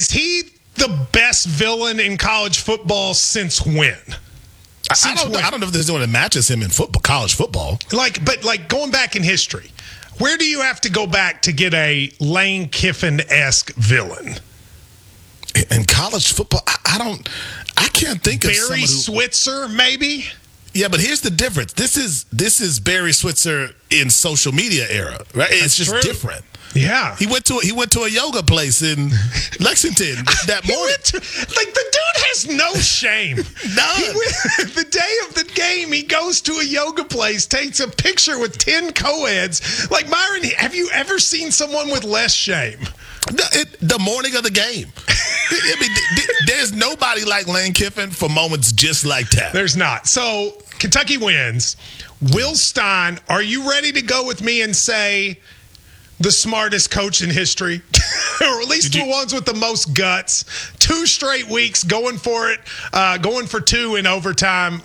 Is he the best villain in college football since when? I don't know if there's anyone that matches him in football, college football. But going back in history, where do you have to go back to get a Lane Kiffin-esque villain? In college football, I can't think of Barry Switzer, maybe? Yeah, but here's the difference. This is Barry Switzer in social media era, right? It's just true. Different. Yeah. He went to a yoga place in Lexington that morning. The dude has no shame. None. The day of the game, he goes to a yoga place, takes a picture with 10 co-eds. Like, Myron, have you ever seen someone with less shame? The morning of the game. I mean, there's nobody like Lane Kiffin for moments just like that. There's not. So, Kentucky wins. Will Stein, are you ready to go with me and say the smartest coach in history? Or at least the ones with the most guts. 2 straight weeks going for it, going for 2 in overtime.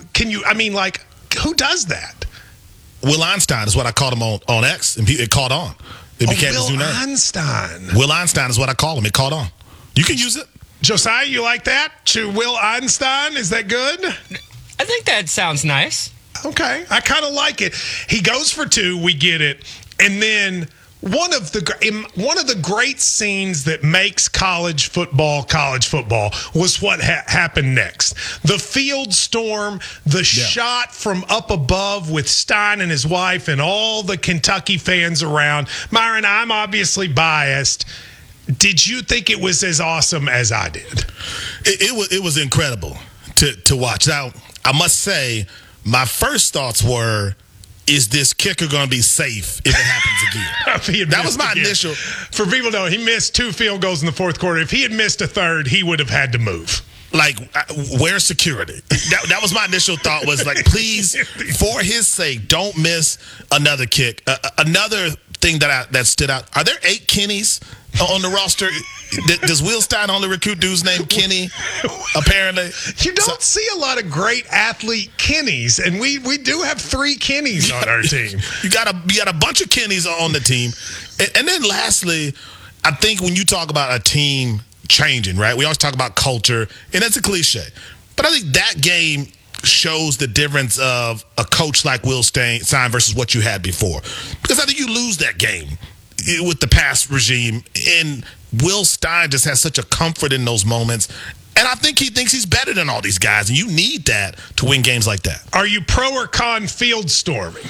Who does that? Will Einstein is what I called him on X, and it caught on. It became his new name. Einstein. Will Einstein is what I call him. It caught on. You can use it. Josiah, you like that? To Will Einstein, is that good? I think that sounds nice. Okay, I kind of like it. He goes for 2, we get it, and then one of the great scenes that makes college football was what happened next. The field storm, the shot from up above with Stein and his wife and all the Kentucky fans around. Myron, I'm obviously biased. Did you think it was as awesome as I did? It was incredible to watch. Now, I must say, my first thoughts were, is this kicker going to be safe if it happens again? That was my initial. For people to know, he missed 2 field goals in the fourth quarter. If he had missed a third, he would have had to move. Like, where's security? That was my initial thought, was like, please, for his sake, don't miss another kick. Another thing that stood out, are there 8 Kennys on the roster? Does Will Stein only recruit dudes named Kenny, apparently? You don't see a lot of great athlete Kennys, and we do have 3 Kennys on our team. You got a bunch of Kennys on the team. And then lastly, I think when you talk about a team changing, right, we always talk about culture, and that's a cliche. But I think that game shows the difference of a coach like Will Stein versus what you had before. Because I think you lose that game with the past regime, and Will Stein just has such a comfort in those moments. And I think he thinks he's better than all these guys, and you need that to win games like that. Are you pro or con field storming?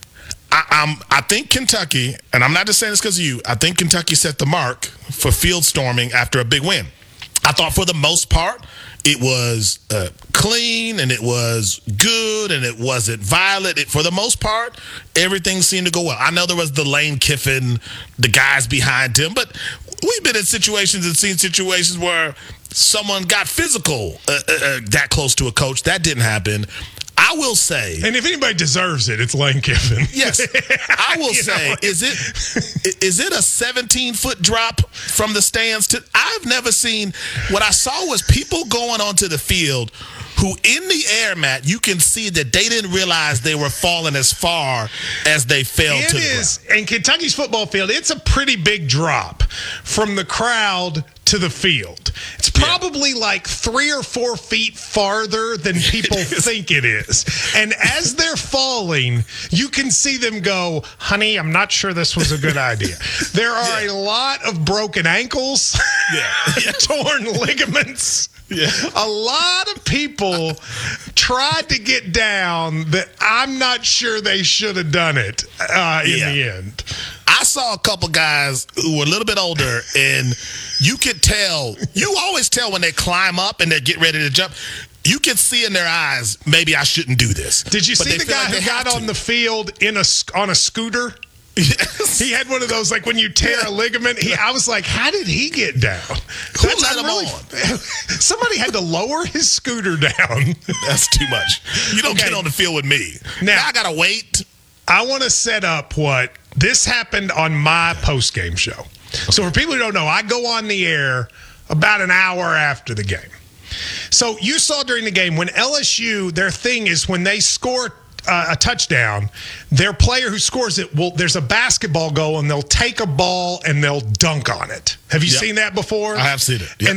I think Kentucky, and I'm not just saying this because of you, I think Kentucky set the mark for field storming after a big win. I thought for the most part it was clean, and it was good, and it wasn't violent. For the most part, everything seemed to go well. I know there was the Lane Kiffin, the guys behind him, but we've been in situations and seen situations where someone got physical that close to a coach. That didn't happen. I will say, and if anybody deserves it, it's Lane Kiffin. Yes, I will say, is it a 17-foot drop from the stands to? I've never seen. What I saw was people going onto the field who, in the air, Matt, you can see that they didn't realize they were falling as far as they fell to the ground. In Kentucky's football field, it's a pretty big drop from the crowd to the field. It's probably like 3 or 4 feet farther than people think it is. And as they're falling, you can see them go, honey, I'm not sure this was a good idea. There are a lot of broken ankles, torn ligaments. Yeah. A lot of people tried to get down that I'm not sure they should have done it in the end. I saw a couple guys who were a little bit older, and you could tell. You always tell when they climb up and they get ready to jump. You can see in their eyes, maybe I shouldn't do this. Did you see the guy who got on the field on a scooter? Yes. He had one of those, like when you tear a ligament. I was like, how did he get down? Who let him on? Somebody had to lower his scooter down. That's too much. You don't get on the field with me. Now I got to wait. I want to set up what this happened on my post-game show. So for people who don't know, I go on the air about an hour after the game. So you saw during the game when LSU, their thing is when they score a touchdown, their player who scores it, there's a basketball goal, and they'll take a ball and they'll dunk on it. Have you seen that before? I have seen it. Yep. And